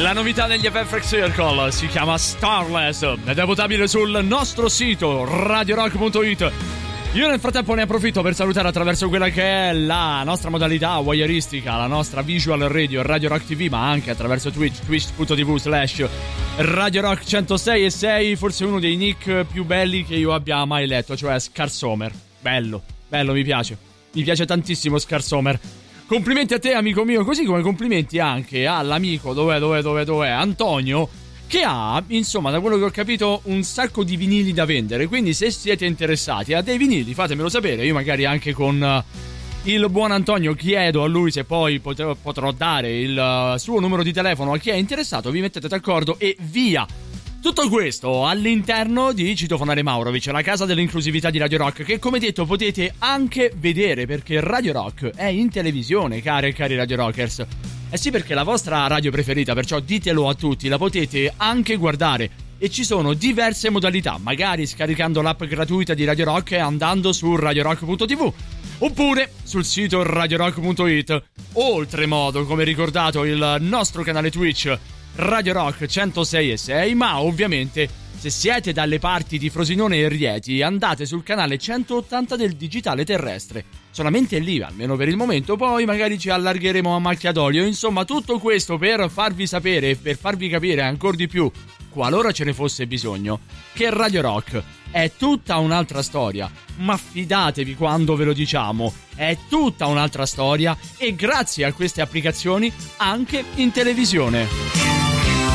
La novità degli FX Circle si chiama Starless ed è votabile sul nostro sito radiorock.it. Io nel frattempo ne approfitto per salutare attraverso quella che è la nostra modalità wireistica, la nostra visual radio Radio Rock TV, ma anche attraverso twitch.tv/Radio Rock 106.6, forse uno dei nick più belli che io abbia mai letto, cioè Scarsomer. Bello, mi piace tantissimo Scarsomer. Complimenti a te, amico mio, così come complimenti anche all'amico dov'è Antonio, che ha, insomma, da quello che ho capito, un sacco di vinili da vendere. Quindi se siete interessati a dei vinili, fatemelo sapere. Io magari anche con il buon Antonio chiedo a lui se poi potrò dare il suo numero di telefono a chi è interessato. Vi mettete d'accordo e via. Tutto questo all'interno di Citofonare Maurovic, la casa dell'inclusività di Radio Rock, che come detto potete anche vedere, perché Radio Rock è in televisione, care e cari Radio Rockers. Eh sì, perché la vostra radio preferita, perciò ditelo a tutti, la potete anche guardare. E ci sono diverse modalità, magari scaricando l'app gratuita di Radio Rock e andando su radiorock.tv, oppure sul sito radiorock.it, oltremodo, come ricordato, il nostro canale Twitch Radio Rock 106.6, ma ovviamente se siete dalle parti di Frosinone e Rieti andate sul canale 180 del digitale terrestre, solamente lì almeno per il momento, poi magari ci allargheremo a macchia d'olio. Insomma, tutto questo per farvi sapere e per farvi capire ancora di più, qualora ce ne fosse bisogno, che Radio Rock è tutta un'altra storia, ma fidatevi quando ve lo diciamo, è tutta un'altra storia, e grazie a queste applicazioni anche in televisione.